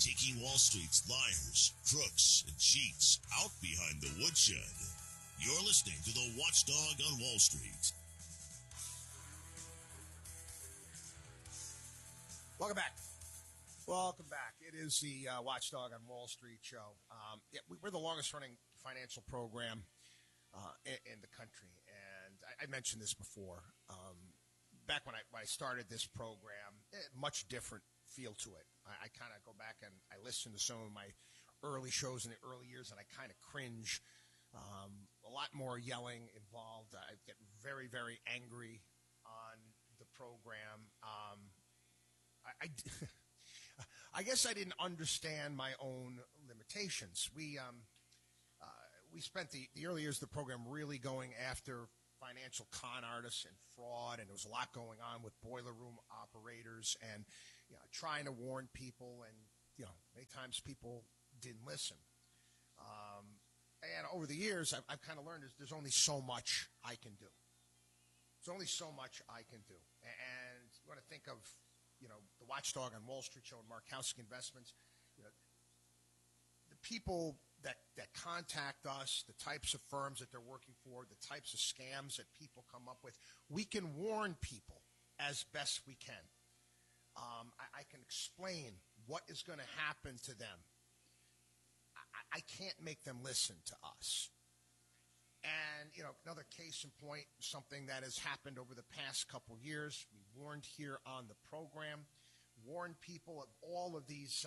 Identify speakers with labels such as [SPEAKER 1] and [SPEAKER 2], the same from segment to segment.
[SPEAKER 1] taking Wall Street's liars, crooks, and cheats out behind the woodshed. You're listening to the Watchdog on Wall Street.
[SPEAKER 2] Welcome back. Welcome back. It is the Watchdog on Wall Street show. We're the longest-running financial program in the country, and I mentioned this before. Back when I started this program, much different feel to it. I kind of go back and I listen to some of my early shows in the early years, and I kind of cringe. A lot more yelling involved. I get very, very angry on the program. I guess I didn't understand my own limitations. We spent the early years of the program really going after financial con artists and fraud, and there was a lot going on with boiler room operators and trying to warn people, and many times people didn't listen. And over the years, I've kind of learned there's only so much I can do. There's only so much I can do. And you want to think of the Watchdog on Wall Street show and Markowski Investments, the people that contact us, the types of firms that they're working for, the types of scams that people come up with, we can warn people as best we can. I can explain what is going to happen to them. I can't make them listen to us. And, another case in point, something that has happened over the past couple years, we warned here on the program, warned people of all of these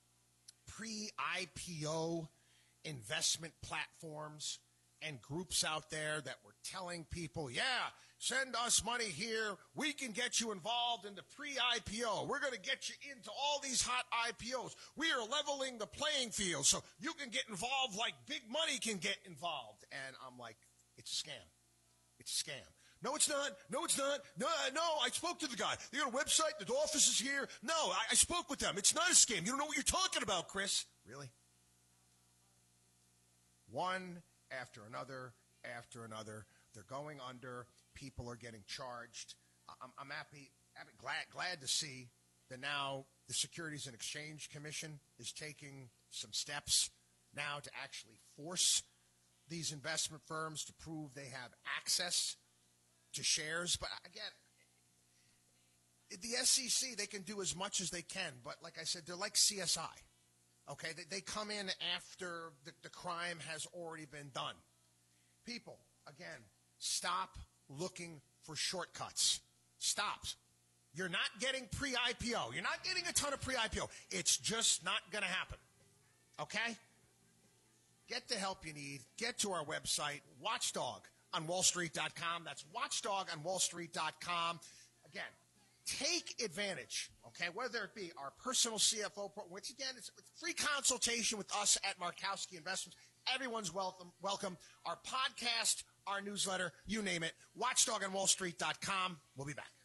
[SPEAKER 2] pre-IPO investment platforms and groups out there that were telling people, send us money here. We can get you involved in the pre-IPO. We're going to get you into all these hot IPOs. We are leveling the playing field so you can get involved like big money can get involved. And I'm like, it's a scam. It's a scam. No, it's not. No, it's not. No, I spoke to the guy. They got a website. The office is here. No, I spoke with them. It's not a scam. You don't know what you're talking about, Chris. Really? One after another, after another. They're going under. People are getting charged. I'm glad to see that now the Securities and Exchange Commission is taking some steps now to actually force these investment firms to prove they have access to shares. But again, the SEC, they can do as much as they can. But like I said, they're like CSI. Okay, they come in after the crime has already been done. People, again, stop looking for shortcuts. Stop. You're not getting pre-IPO. You're not getting a ton of pre-IPO. It's just not going to happen. Okay? Get the help you need. Get to our website, watchdogonwallstreet.com. That's watchdogonwallstreet.com. Again, take advantage, okay, whether it be our personal CFO program, which again, it's free consultation with us at Markowski Investments. Everyone's welcome. Our podcast, our newsletter, you name it, watchdogonwallstreet.com. We'll be back.